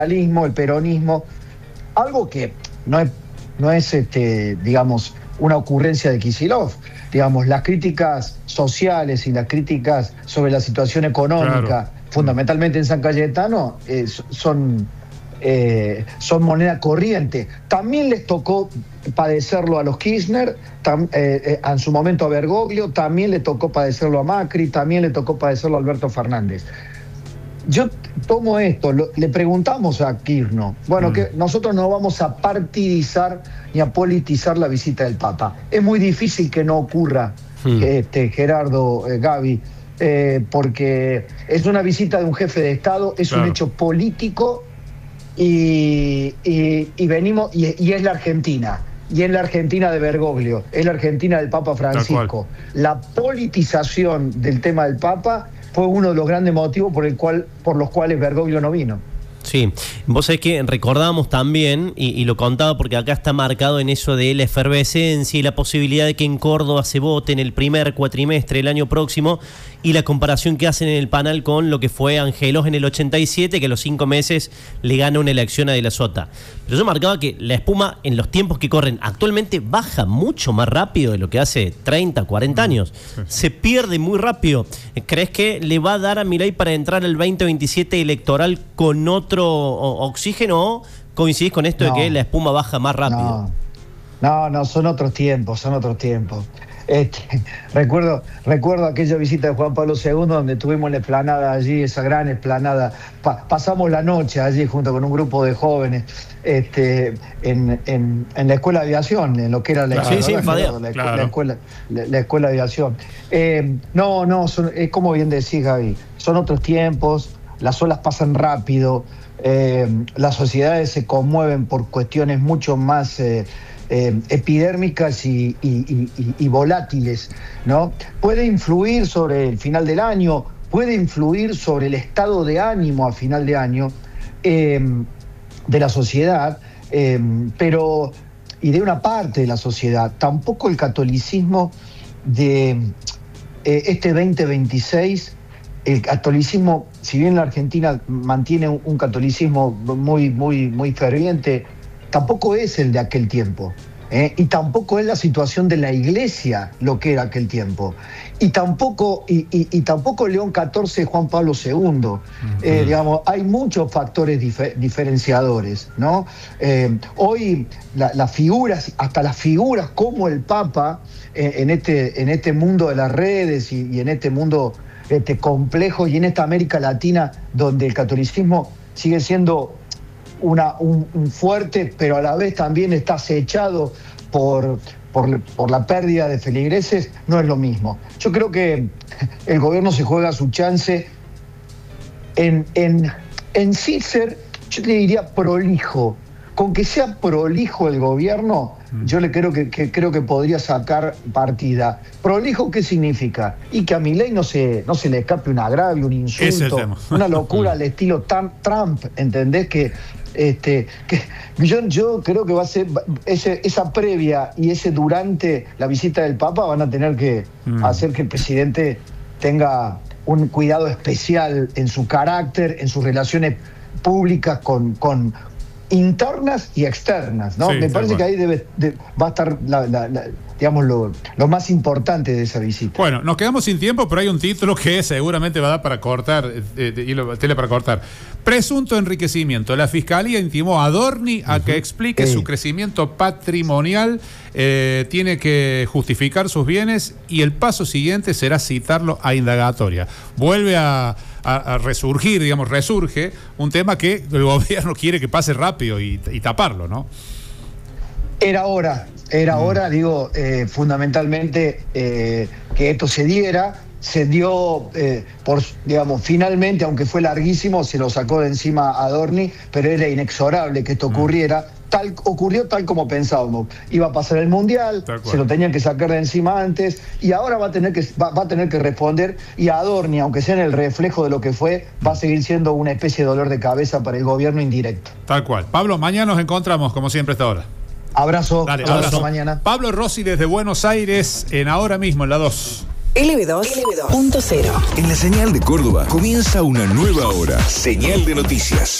el peronismo, algo que no es digamos, una ocurrencia de Kicillof. Digamos, las críticas sociales y las críticas sobre la situación económica, fundamentalmente en San Cayetano, son moneda corriente. También les tocó padecerlo a los Kirchner, en su momento a Bergoglio, también le tocó padecerlo a Macri, también le tocó padecerlo a Alberto Fernández. Yo tomo esto, le preguntamos a Kirchner, bueno, que nosotros no vamos a partidizar ni a politizar la visita del Papa. Es muy difícil que no ocurra, Gerardo, Gaby, porque es una visita de un jefe de Estado, es un hecho político y venimos, y es la Argentina. Y es la Argentina de Bergoglio, es la Argentina del Papa Francisco. La politización del tema del Papa fue uno de los grandes motivos por los cuales Bergoglio no vino. Sí, vos sabés que recordamos también, y lo contaba porque acá está marcado en eso de la efervescencia y la posibilidad de que en Córdoba se vote en el primer cuatrimestre del año próximo, y la comparación que hacen en el panel con lo que fue Angelos en el 87, que a los 5 meses le gana una elección a De la Sota. Pero yo marcaba que la espuma en los tiempos que corren actualmente baja mucho más rápido de lo que hace 30, 40 años. Se pierde muy rápido. ¿Crees que le va a dar a Milei para entrar al 2027 electoral con otro oxígeno, o coincidís con esto de que la espuma baja más rápido? No, son otros tiempos. Recuerdo aquella visita de Juan Pablo II donde tuvimos la explanada allí, esa gran explanada. Pasamos la noche allí junto con un grupo de jóvenes en la escuela de aviación, en lo que era la escuela de aviación. Es como bien decís, Gaby, son otros tiempos, las olas pasan rápido, las sociedades se conmueven por cuestiones mucho más epidérmicas y volátiles, ¿no? Puede influir sobre el final del año, puede influir sobre el estado de ánimo a final de año de la sociedad, pero y de una parte de la sociedad. Tampoco el catolicismo de este 2026, el catolicismo, si bien la Argentina mantiene un catolicismo muy ferviente, tampoco es el de aquel tiempo, y tampoco es la situación de la Iglesia lo que era aquel tiempo, y tampoco León XIV, Juan Pablo II. Digamos, hay muchos factores diferenciadores, ¿no? Hoy las figuras, hasta las figuras como el Papa, en este mundo de las redes y en este mundo complejo, y en esta América Latina donde el catolicismo sigue siendo un fuerte, pero a la vez también está acechado por la pérdida de feligreses, no es lo mismo. Yo creo que el gobierno se juega su chance en sí ser, yo le diría, prolijo. Con que sea prolijo el gobierno, yo creo que podría sacar partida. ¿Prolijo qué significa? Y que a Milei no se le escape un agravio, un insulto, una locura al estilo Trump, ¿entendés? Que yo creo que va a ser esa previa y ese durante la visita del Papa van a tener que hacer que el presidente tenga un cuidado especial en su carácter, en sus relaciones públicas con internas y externas, ¿no? Me parece que ahí va a estar digamos, lo más importante de esa visita. Bueno, nos quedamos sin tiempo, pero hay un título que seguramente va a dar para cortar, tele para cortar. Presunto enriquecimiento. La Fiscalía intimó a Adorni a que explique su crecimiento patrimonial, tiene que justificar sus bienes y el paso siguiente será citarlo a indagatoria. Vuelve a resurgir, digamos, resurge un tema que el gobierno quiere que pase rápido y taparlo, ¿no? Era hora, digo, fundamentalmente que esto se dio, digamos, finalmente, aunque fue larguísimo, se lo sacó de encima a Adorni, pero era inexorable que esto ocurriera. Ocurrió tal como pensábamos. Iba a pasar el Mundial, se lo tenían que sacar de encima antes, y ahora va a tener que responder, y a Adorni, aunque sea en el reflejo de lo que fue, va a seguir siendo una especie de dolor de cabeza para el gobierno indirecto. Tal cual. Pablo, mañana nos encontramos, como siempre, hasta ahora. Abrazo. Dale, abrazo mañana. Pablo Rossi desde Buenos Aires, en Ahora Mismo, en la 2. LB2.0. En la señal de Córdoba comienza una nueva hora. Señal de noticias.